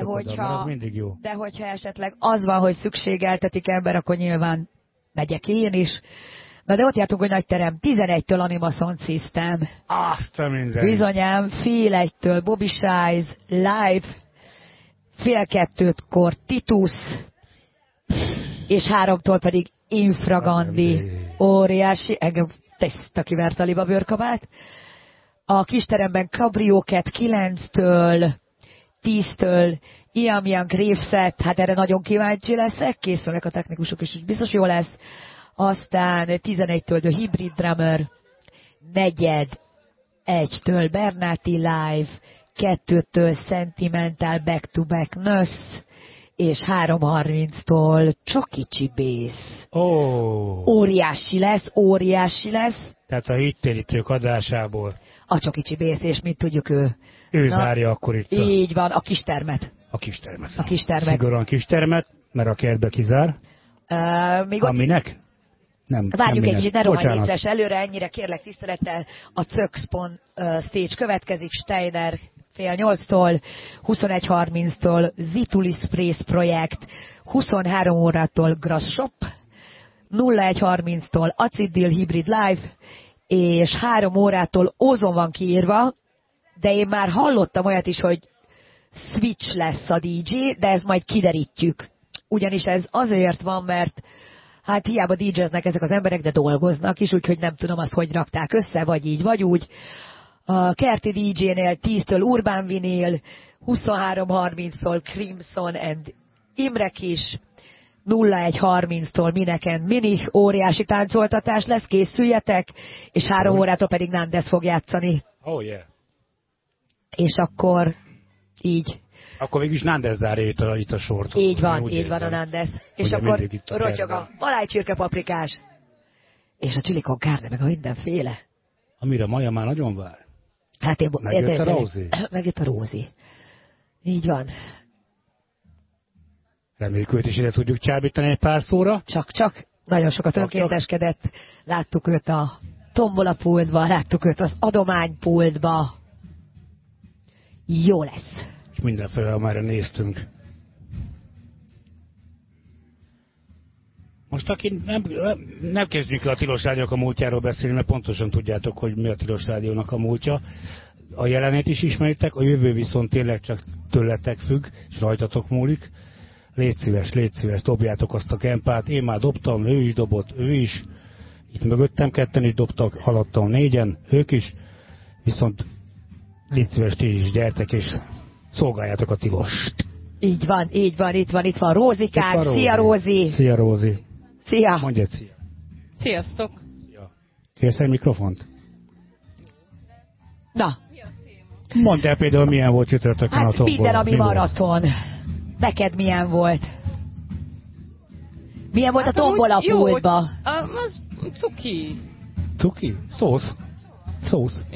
az mindig jó. De hogyha esetleg az van, hogy szükségeltetik ember, akkor nyilván megyek én is. Na de ott jártunk, hogy nagy terem, 11-től Anima Sound System. Azt a minden. Bizonyám, fél 1-től Bobby Shies, live, fél 2-kor Titus, és 3-tól pedig Infragandi. Óriási, engem tiszta kivert a libabőrkabát. A kisteremben Cabrioket 9-től, 10-től, Ian Young Graveset, hát erre nagyon kíváncsi leszek, készülnek a technikusok is, hogy biztos jó lesz. Aztán 11-től The Hybrid Drummer, 4-1-től Bernáti Live, 2-től Sentimental Back to Back Nösz, és 3:30-tól Csokicsi Bass. Óriási lesz. Tehát a hittérítők adásából. A Csokicsi Bass, és mint tudjuk ő zárja akkor itt. Így van, a kistermet. A kistermet. Szigorúan kistermet, mert a kertbe kizár. Aminek? Nem. Várjuk egy kicsit, ne rohanj vicces előre, ennyire kérlek tisztelettel. A Czökszpon stage következik, Steiner fél 8-tól, 21:30-tól Zitulis Praise projekt, 23 órától Grass Shop, 01:30-tól Aciddil Hybrid Live, és 3 órától Ozon van kiírva, de én már hallottam olyat is, hogy Switch lesz a DJ, de ez majd kiderítjük. Ugyanis ez azért van, mert hát hiába DJ-znek ezek az emberek, de dolgoznak is, úgyhogy nem tudom azt, hogy rakták össze, vagy így, vagy úgy. A Kerti DJ-nél 10-től Urban Vinyl, 23:30-tól Crimson and Imre Kis, 01:30-tól Mineken Minich, óriási táncoltatás lesz, készüljetek, és 3 órától pedig Nandes fog játszani. Oh yeah. És akkor így. Akkor végülis Nandes zárja itt a sort. Így van a Nandes. És akkor rotyog a maláj csirkepaprikás. És a chili con carne, meg a mindenféle. Amire Maja már nagyon vár. Hát megjött a Rózi. Megjött a Rózi. Így van. Reméljük őt is ide tudjuk csábítani egy pár szóra. Csak. Nagyon sokat önkénteskedett. Láttuk őt a tombolapultba, láttuk őt az adománypultba. Jó lesz. És mindenféle, amerre néztünk. Most aki nem kezdjük a Tilos Rádiónak a múltjáról beszélni, mert pontosan tudjátok, hogy mi a Tilos Rádiónak a múltja. A jelenét is ismeritek, a jövő viszont tényleg csak tőletek függ, és rajtatok múlik. Légy szíves, dobjátok azt a kempát. Én már dobtam, ő is dobott, ő is. Itt mögöttem ketten is dobtak, alattam 4-en, ők is. Viszont légy szíves, ti is gyertek, és szolgáljátok a Tilost. Így van, itt van Rózikánk. Szia, Rózi! Szia, Rózi! Szia! Mondj egy szia! Sziasztok! Szia. Kérsz egy mikrofont? Na! Mondd el például, milyen volt csütörtökön a tombola. Hát minden, ami maraton. Neked milyen volt? Milyen volt a tombola pultba? Az cuki. Cuki? Szósz?